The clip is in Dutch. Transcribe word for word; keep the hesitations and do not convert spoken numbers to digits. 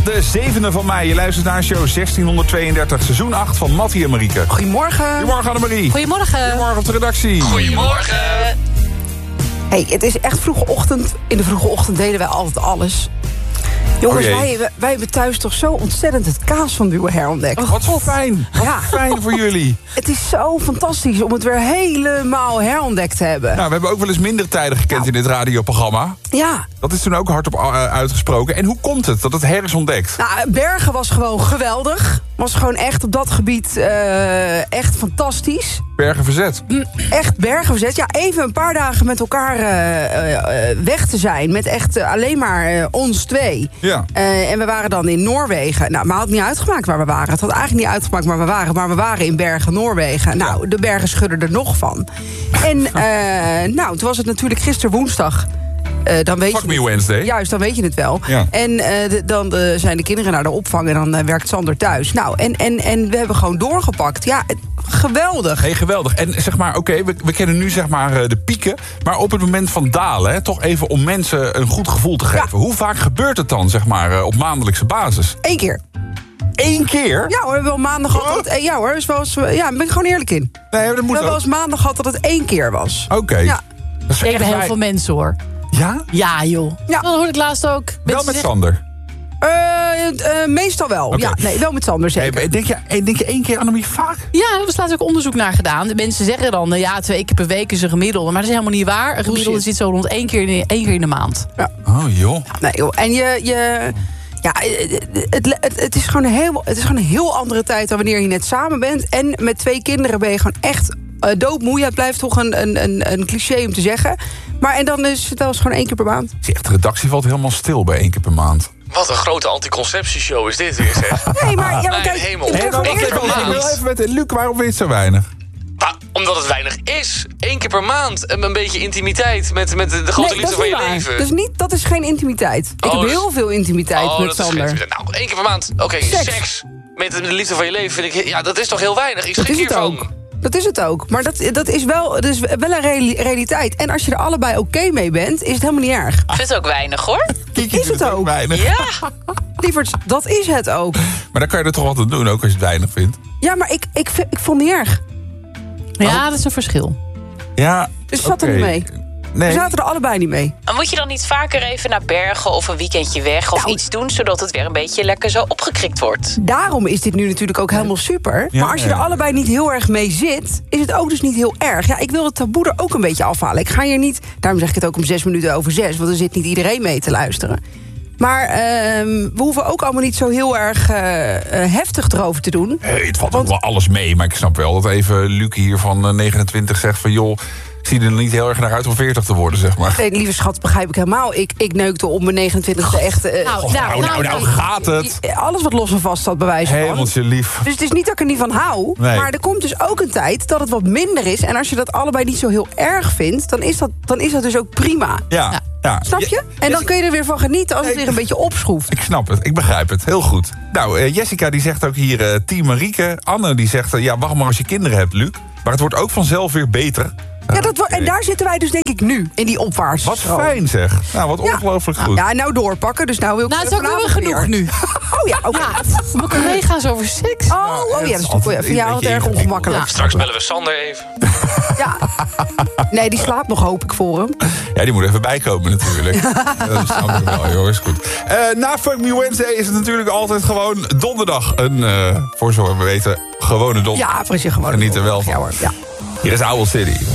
de zevende van mei. Je luistert naar show zestienhonderdtweeëndertig, seizoen acht van Mattie en Marieke. Goedemorgen. Goedemorgen Annemarie. Goedemorgen. Goedemorgen op de redactie. Goedemorgen. Hey, het is echt vroege ochtend. In de vroege ochtend deden wij altijd alles. Jongens, Oh wij, wij hebben thuis toch zo ontzettend het kaas van Duwe herontdekt. Oh, wat fijn. Wat Ja. fijn voor jullie. Het is zo fantastisch om het weer helemaal herontdekt te hebben. Nou, we hebben ook wel eens minder tijden gekend Nou. in dit radioprogramma. Ja, Dat is toen ook hardop uh, uitgesproken. En hoe komt het dat het her is ontdekt? nou, Bergen was gewoon geweldig. Was gewoon echt op dat gebied uh, echt fantastisch. Bergen verzet. Echt Bergen verzet. Ja, even een paar dagen met elkaar uh, uh, weg te zijn. Met echt uh, alleen maar uh, ons twee. Ja. Uh, en we waren dan in Noorwegen. Nou, maar het had niet uitgemaakt waar we waren. Het had eigenlijk niet uitgemaakt waar we waren. Maar we waren in Bergen, Noorwegen. Nou, de bergen schudden er nog van. En uh, nou, toen was het natuurlijk gisteren woensdag. Uh, dan weet Fuck je me het. Wednesday. Juist, dan weet je het wel. Ja. En uh, de, dan uh, zijn de kinderen naar de opvang en dan uh, werkt Sander thuis. Nou, en, en, en we hebben gewoon doorgepakt. Ja, het, geweldig. Hey, geweldig. En zeg maar, oké, okay, we, we kennen nu zeg maar uh, de pieken. Maar op het moment van dalen, hè, toch even om mensen een goed gevoel te geven. Ja. Hoe vaak gebeurt het dan, zeg maar, uh, op maandelijkse basis? Eén keer. Eén keer? Ja hoor, we hebben wel maandag gehad dat het... Ja hoor, is wel eens, ja, daar ben ik gewoon eerlijk in. Nee, dat We moet hebben wel ook. eens maandag gehad dat het één keer was. Oké. Okay. Ja. Dat is Ik echt heb heel wij- veel mensen hoor. Ja? Ja joh. Ja. Dat hoorde ik laatst ook. Wel Mensen met zeggen- Sander. Uh, uh, meestal wel. Oké. Ja, nee, wel met Sander Hey, zeker. maar denk, je, hey, denk je één keer, Annemarie, vaak? Ja, er is laatst ook onderzoek naar gedaan. De mensen zeggen dan, eh, ja, twee keer per week is een gemiddelde. Maar dat is helemaal niet waar. Een gemiddelde Bullshit. zit zo rond één keer in, één keer in de maand. Oh, joh. Nee, joh. En je... je ja, het, het, het, is gewoon een heel, het is gewoon een heel andere tijd dan wanneer je net samen bent. En met twee kinderen ben je gewoon echt uh, doodmoe. Ja, het blijft toch een, een, een, een cliché om te zeggen. Maar en dan is het wel eens gewoon één keer per maand. Zie, echt, de redactie valt helemaal stil bij één keer per maand. Wat een grote anticonceptieshow is dit weer, zeg. Nee, maar, ja, maar Mijn kijk, hemel. ik Hey, ben maar gewoon wacht eerlijk. even, Ik maand. wil even met Luc, waarom vind je het zo weinig? Maar, omdat het weinig is. Eén keer per maand. Een, een beetje intimiteit met, met de grote Nee, dat liefde is van niet je waar. leven. Dat is, niet, dat is geen intimiteit. Ik Oh, heb dus- heel veel intimiteit oh, met dat is Sander. geen- Nou, één keer per maand. Oké, Seks. seks. Met de liefde van je leven vind ik... Ja, dat is toch heel weinig? Ik Dat schrik is het hiervan. ook. Dat is het ook. Maar dat, dat is wel, dat is wel een reali- realiteit. En als je er allebei oké mee bent, is het helemaal niet erg. Ik vind het ook weinig, hoor. Kiki Is vindt het ook? weinig. Ja. Lieverds, dat is het ook. Maar dan kan je er toch altijd doen, ook als je het weinig vindt. Ja, maar ik, ik, vind- ik vond het niet erg. Ja, dat is een verschil. Ja, Dus het zat er oké. niet mee. Nee. We zaten er allebei niet mee. Maar moet je dan niet vaker even naar Bergen of een weekendje weg... of Nou, iets doen, zodat het weer een beetje lekker zo opgekrikt wordt? Daarom is dit nu natuurlijk ook helemaal super. Ja, maar als je ja. er allebei niet heel erg mee zit, is het ook dus niet heel erg. Ja, ik wil het taboe er ook een beetje afhalen. Ik ga hier niet, daarom zeg ik het ook om zes minuten over zes... want er zit niet iedereen mee te luisteren. Maar ehm, we hoeven ook allemaal niet zo heel erg uh, uh, heftig erover te doen. Hey, het valt Want- ook wel alles mee, maar ik snap wel dat even Luc hier van uh, negenentwintig zegt van... joh, ik zie er niet heel erg naar uit om veertig te worden, zeg maar. Nee, lieve schat, begrijp ik helemaal. Ik, ik neukte op mijn negenentwintigste echt... uh, Nou, Oh, nou, nou, nou, gaat het. alles wat los en vast staat, bij wijze van. Hemeltje lief. Dus het is niet dat ik er niet van hou. Nee. Maar er komt dus ook een tijd dat het wat minder is. En als je dat allebei niet zo heel erg vindt... dan is dat, dan is dat dus ook prima. Ja, Ja. ja. Snap je? En dan kun je er weer van genieten als het Nee. weer een beetje opschroeft. Ik snap het, ik begrijp het, heel goed. Nou, uh, Jessica die zegt ook hier, uh, team Marieke. Anne die zegt, uh, ja, wacht maar als je kinderen hebt, Luc. Maar het wordt ook vanzelf weer beter. Ja, dat, wo- Oké. En daar zitten wij dus denk ik nu, in die opwaarts. Wat fijn zeg. Nou, wat Ja. ongelooflijk Nou, goed. ja, nou doorpakken. Dus nou wil ik Nou, het is ook wel vanavond genoeg weer. nu. Oh ja, oké. Ja, mijn collega's over seks. Oh, oh ja, dat is altijd natuurlijk voor jou een wat erg beetje ongemakkelijk. ingewikkeld. Straks bellen we Sander even. Ja. Nee, die slaapt nog, hoop ik, voor hem. Ja, die moet even bijkomen natuurlijk. Dat snap ik wel, jongens, goed. Uh, na Fuck Me Wednesday is het natuurlijk altijd gewoon donderdag. Een, uh, voor zover we weten, gewone donderdag. Ja, precies gewoon. Geniet er wel van. Ja, hoor. Ja. Hier is Owl City.